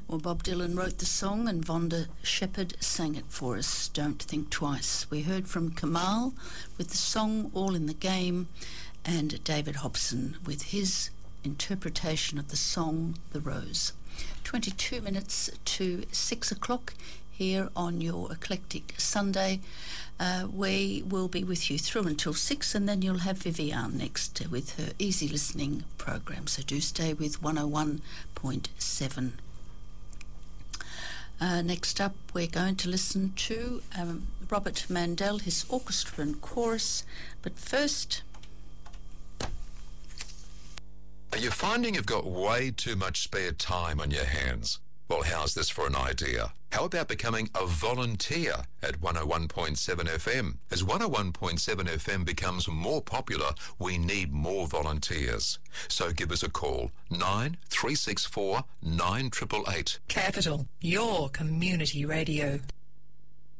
Well, Bob Dylan wrote the song and Vonda Shepherd sang it for us, Don't Think Twice. We heard from Kamal with the song All in the Game and David Hobson with his interpretation of the song The Rose. 22 minutes to 6 o'clock here on your Eclectic Sunday. We will be with you through until 6, and then you'll have Viviane next with her easy listening program. So do stay with 101.7. Next up, we're going to listen to Robert Mandel, his orchestra and chorus. But first... Are you finding you've got way too much spare time on your hands? Well, how's this for an idea? How about becoming a volunteer at 101.7 FM? As 101.7 FM becomes more popular, we need more volunteers. So give us a call, 9364 9888. Capital, your community radio.